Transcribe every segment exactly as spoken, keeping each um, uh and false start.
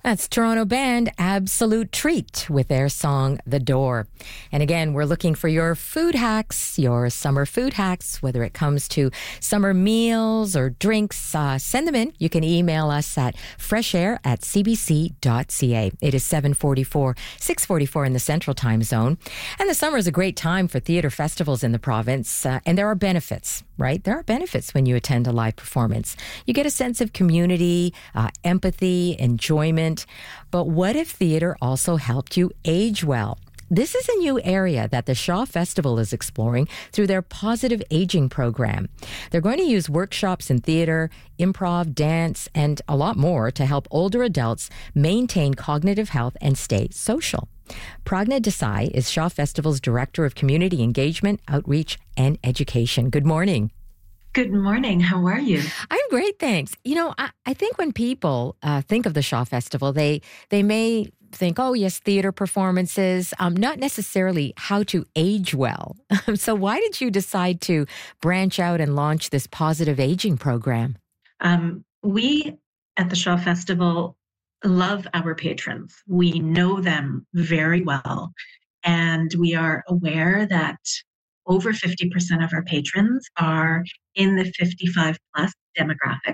That's Toronto band Absolute Treat with their song The Door. And again, we're looking for your food hacks, your summer food hacks, whether it comes to summer meals or drinks. Uh, send them in. You can email us at freshair at c b c dot c a. It is seven forty-four, six forty-four in the Central Time Zone. And the summer is a great time for theater festivals in the province. Uh, and there are benefits, right? There are benefits when you attend a live performance. You get a sense of community, uh, empathy, enjoyment. But what if theater also helped you age well? This is a new area that the Shaw Festival is exploring through their Positive Aging program. They're going to use workshops in theater, improv, dance, and a lot more to help older adults maintain cognitive health and stay social. Pragna Desai is Shaw Festival's Director of Community Engagement, Outreach, and Education. Good morning. Good morning. How are you? I'm great, thanks. You know, I, I think when people uh, think of the Shaw Festival, they they may think, oh, yes, theater performances, um, not necessarily how to age well. So why did you decide to branch out and launch this Positive Aging program? Um, we at the Shaw Festival love our patrons. We know them very well, and we are aware that over fifty percent of our patrons are in the fifty-five plus demographic.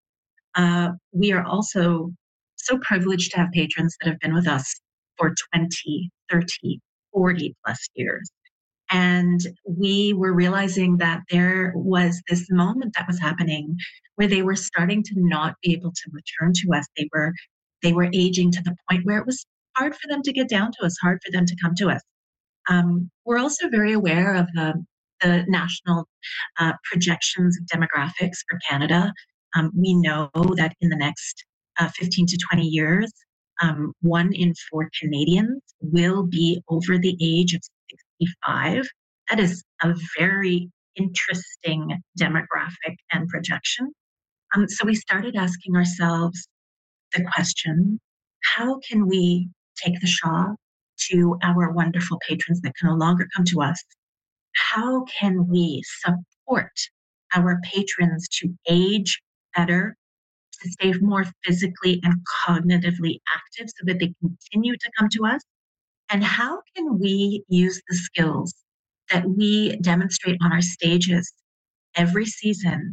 Uh, we are also so privileged to have patrons that have been with us for twenty, thirty, forty plus years. And we were realizing that there was this moment that was happening where they were starting to not be able to return to us. They were, they were aging to the point where it was hard for them to get down to us, hard for them to come to us. Um, we're also very aware of the, the national uh, projections of demographics for Canada. Um, we know that in the next uh, fifteen to twenty years, um, one in four Canadians will be over the age of sixty-five. That is a very interesting demographic and projection. Um, so we started asking ourselves the question, how can we take the Shaw to our wonderful patrons that can no longer come to us? How can we support our patrons to age better, to stay more physically and cognitively active so that they continue to come to us? And how can we use the skills that we demonstrate on our stages every season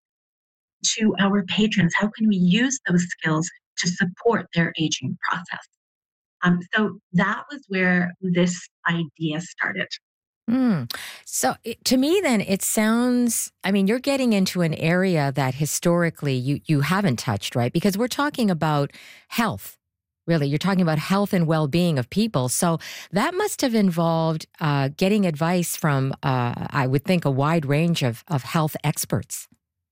to our patrons? How can we use those skills to support their aging process? Um, so that was where this idea started. Mm. So it, to me, then, it sounds, I mean, you're getting into an area that historically you, you haven't touched, right? Because we're talking about health, really. You're talking about health and well-being of people. So that must have involved uh, getting advice from, uh, I would think, a wide range of, of health experts.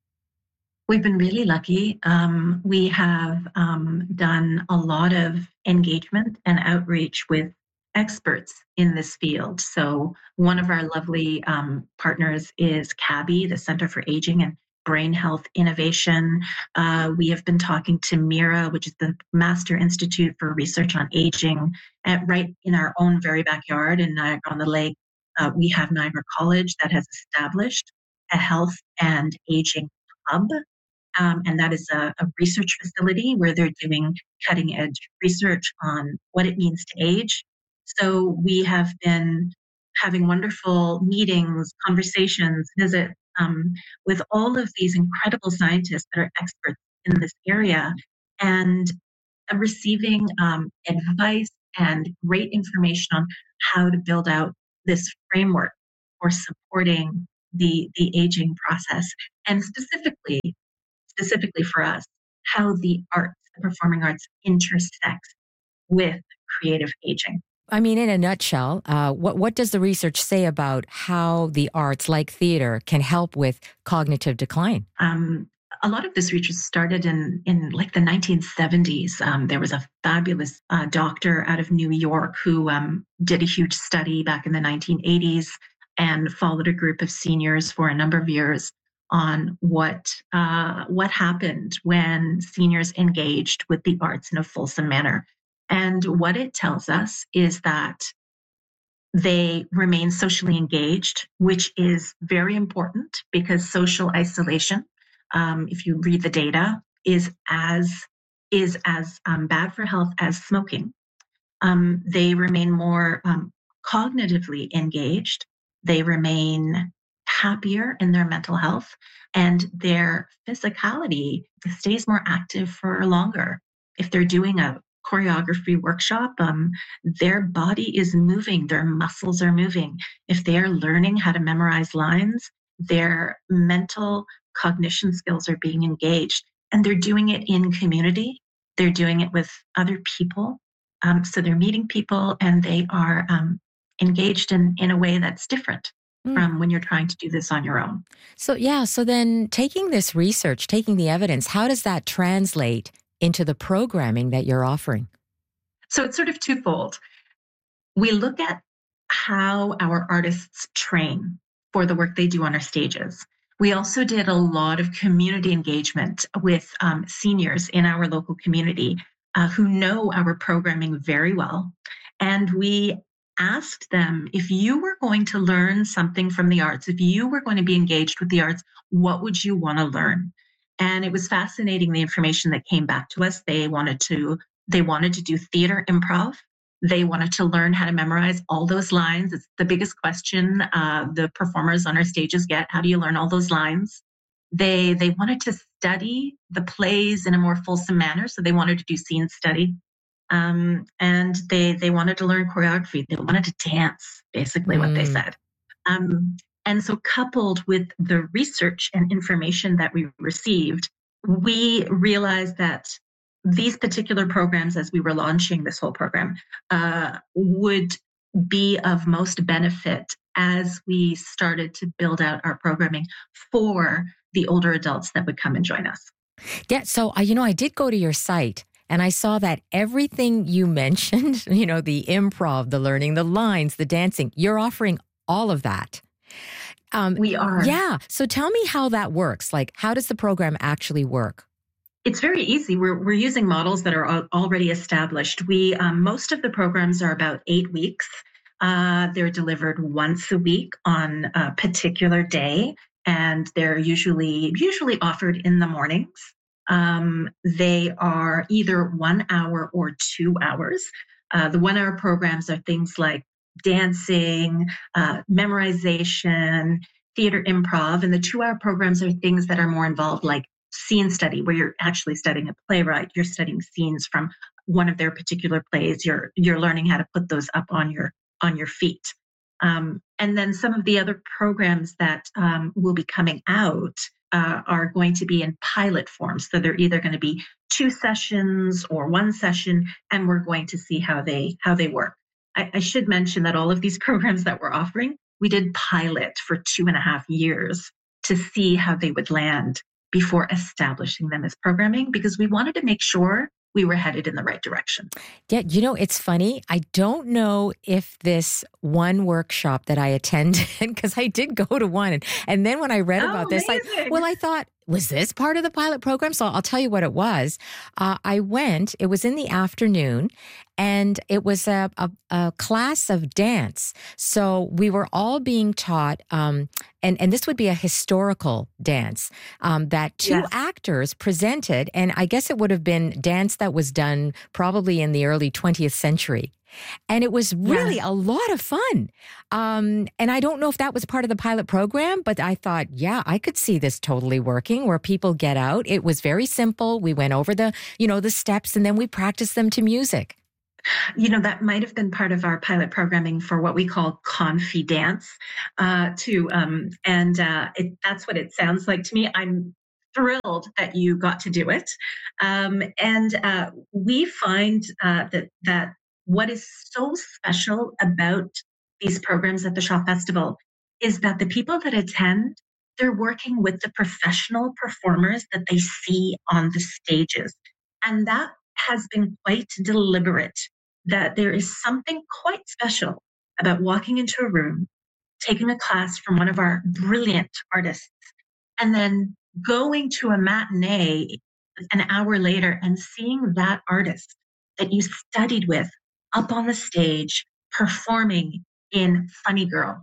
We've been really lucky. Um, we have um, done a lot of engagement and outreach with experts in this field. So one of our lovely um, partners is C A B I, the Center for Aging and Brain Health Innovation. Uh, we have been talking to MIRA, which is the Master Institute for Research on Aging, at, right in our own very backyard in Niagara-on-the-Lake. Uh, we have Niagara College that has established a health and aging hub. Um, and that is a, a research facility where they're doing cutting edge research on what it means to age. So we have been having wonderful meetings, conversations, visits um, with all of these incredible scientists that are experts in this area, and uh, receiving um, advice and great information on how to build out this framework for supporting the, the aging process, and specifically specifically for us, how the arts, the performing arts, intersects with creative aging. I mean, in a nutshell, uh, what what does the research say about how the arts, like theater, can help with cognitive decline? Um, a lot of this research started in in like the nineteen seventies. Um, there was a fabulous uh, doctor out of New York who um, did a huge study back in the nineteen eighties and followed a group of seniors for a number of years on what uh, what happened when seniors engaged with the arts in a fulsome manner. And what it tells us is that they remain socially engaged, which is very important because social isolation, um, if you read the data, is as is as um, bad for health as smoking. Um, they remain more um, cognitively engaged. They remain happier in their mental health, and their physicality stays more active for longer. If they're doing a choreography workshop, um, their body is moving, their muscles are moving. If they are learning how to memorize lines, their mental cognition skills are being engaged, and they're doing it in community. They're doing it with other people. Um, so they're meeting people, and they are um, engaged in, in a way that's different Mm. from when you're trying to do this on your own. So, yeah, so then taking this research, taking the evidence, how does that translate into the programming that you're offering? So it's sort of twofold. We look at how our artists train for the work they do on our stages. We also did a lot of community engagement with um, seniors in our local community uh, who know our programming very well. And we asked them, if you were going to learn something from the arts, if you were going to be engaged with the arts, what would you want to learn? And it was fascinating, the information that came back to us. They wanted to they wanted to do theater improv. They wanted to learn how to memorize all those lines. It's the biggest question uh, the performers on our stages get. How do you learn all those lines? They they wanted to study the plays in a more fulsome manner, so they wanted to do scene study. Um, and they they wanted to learn choreography. They wanted to dance, basically what they Mm. said. Um, and so, coupled with the research and information that we received, we realized that these particular programs, as we were launching this whole program, uh, would be of most benefit as we started to build out our programming for the older adults that would come and join us. Yeah, so uh, you know, I did go to your site and I saw that everything you mentioned, you know, the improv, the learning, the lines, the dancing, you're offering all of that. Um, We are. yeah. So tell me how that works. Like, how does the program actually work? It's very easy. We're we're using models that are al- already established. We um, most of the programs are about eight weeks. Uh, they're delivered once a week on a particular day, and they're usually usually offered in the mornings. Um, they are either one hour or two hours. Uh, the one hour programs are things like dancing, uh, memorization, theater improv, and the two hour programs are things that are more involved, like scene study, where you're actually studying a playwright. You're studying scenes from one of their particular plays. You're you're learning how to put those up on your on your feet. Um, and then some of the other programs that um, will be coming out uh, are going to be in pilot form. So they're either going to be two sessions or one session, and we're going to see how they how they work. I, I should mention that all of these programs that we're offering, we did pilot for two and a half years to see how they would land before establishing them as programming, because we wanted to make sure we were headed in the right direction. Yeah, you know, it's funny. I don't know if this one workshop that I attended, because I did go to one. And, and then when I read Oh, about this, like, amazing. well, I thought, was this part of the pilot program? So I'll tell you what it was. Uh, I went, it was in the afternoon, and it was a, a, a class of dance. So we were all being taught, um, and, and this would be a historical dance um, that two Yes. actors presented. And I guess it would have been dance that was done probably in the early twentieth century. And it was really Yes. a lot of fun. Um, and I don't know if that was part of the pilot program, but I thought, yeah, I could see this totally working where people get out. It was very simple. We went over the, you know, the steps, and then we practiced them to music. You know, that might have been part of our pilot programming for what we call confidence, uh, too. Um, and uh, it, that's what it sounds like to me. I'm thrilled that you got to do it. Um, and uh, we find uh, that that what is so special about these programs at the Shaw Festival is that the people that attend, they're working with the professional performers that they see on the stages. And that has been quite deliberate, that there is something quite special about walking into a room, taking a class from one of our brilliant artists, and then going to a matinee an hour later and seeing that artist that you studied with up on the stage performing in Funny Girl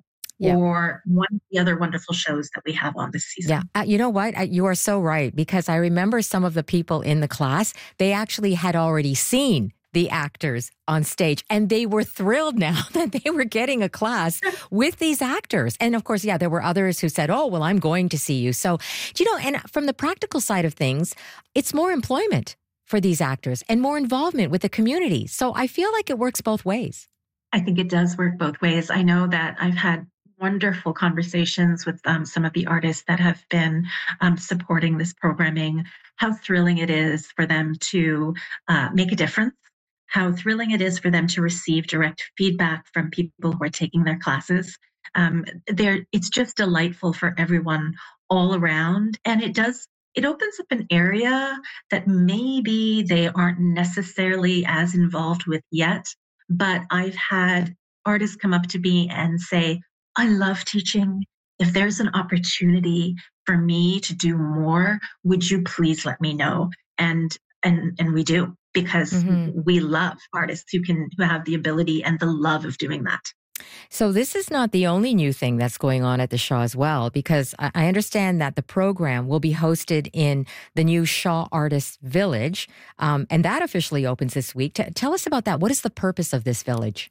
Yeah. or one of the other wonderful shows that we have on this season. Yeah. Uh, you know what? Uh, you are so right, because I remember some of the people in the class, they actually had already seen the actors on stage, and they were thrilled now that they were getting a class with these actors. And of course, yeah, there were others who said, oh, well, I'm going to see you. So, you know, and from the practical side of things, it's more employment for these actors and more involvement with the community. So I feel like it works both ways. I think it does work both ways. I know that I've had wonderful conversations with um, some of the artists that have been um, supporting this programming, how thrilling it is for them to uh, make a difference, how thrilling it is for them to receive direct feedback from people who are taking their classes. Um, there, it's just delightful for everyone all around. And it does, it opens up an area that maybe they aren't necessarily as involved with yet. But I've had artists come up to me and say, I love teaching. If there's an opportunity for me to do more, would you please let me know? And and and we do, because mm-hmm. we love artists who can who have the ability and the love of doing that. So this is not the only new thing that's going on at the Shaw as well, because I understand that the program will be hosted in the new Shaw Artists Village, um, and that officially opens this week. T- tell us about that. What is the purpose of this village?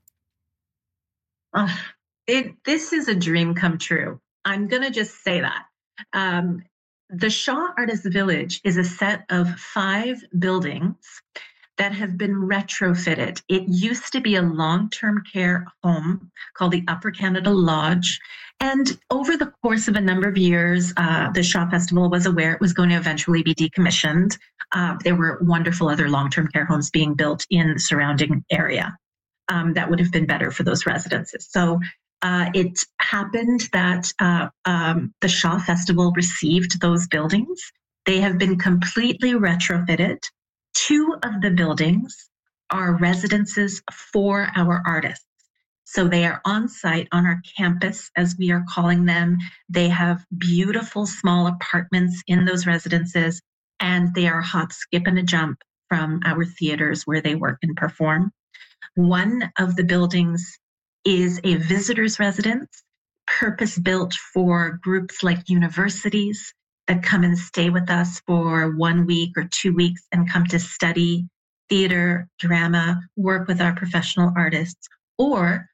Uh, it, this is a dream come true. I'm going to just say that. Um, the Shaw Artists Village is a set of five buildings that have been retrofitted. It used to be a long-term care home called the Upper Canada Lodge. And over the course of a number of years, uh, the Shaw Festival was aware it was going to eventually be decommissioned. Uh, there were wonderful other long-term care homes being built in the surrounding area um, that would have been better for those residences. So uh, it happened that uh, um, the Shaw Festival received those buildings. They have been completely retrofitted. Two of the buildings are residences for our artists. So they are on site on our campus, as we are calling them. They have beautiful small apartments in those residences, and they are a hop, skip, and a jump from our theaters where they work and perform. One of the buildings is a visitor's residence, purpose-built for groups like universities that come and stay with us for one week or two weeks and come to study theater, drama, work with our professional artists, or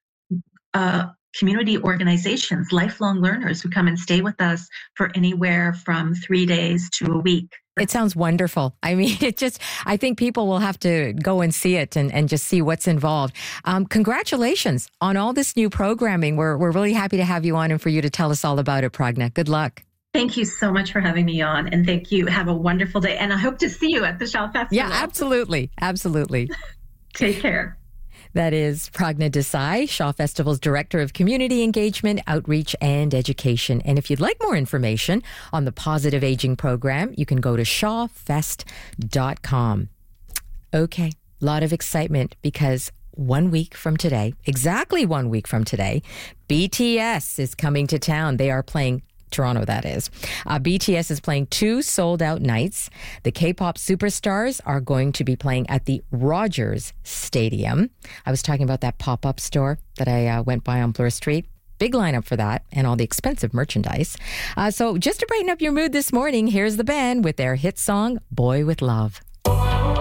uh, community organizations, lifelong learners who come and stay with us for anywhere from three days to a week. It sounds wonderful. I mean, it just, I think people will have to go and see it and, and just see what's involved. Um, congratulations on all this new programming. We're, we're really happy to have you on and for you to tell us all about it, Pragna. Good luck. Thank you so much for having me on, and thank you. Have a wonderful day, and I hope to see you at the Shaw Festival. Yeah, absolutely. Absolutely. Take care. That is Pragna Desai, Shaw Festival's Director of Community Engagement, Outreach, and Education. And if you'd like more information on the Positive Aging program, you can go to shaw fest dot com. Okay, a lot of excitement because one week from today, exactly one week from today, B T S is coming to town. They are playing Toronto, that is. Uh, B T S is playing two sold-out nights. The K-pop superstars are going to be playing at the Rogers Stadium. I was talking about that pop-up store that I uh, went by on Bloor Street. Big lineup for that and all the expensive merchandise. Uh, so just to brighten up your mood this morning, here's the band with their hit song, Boy with Love.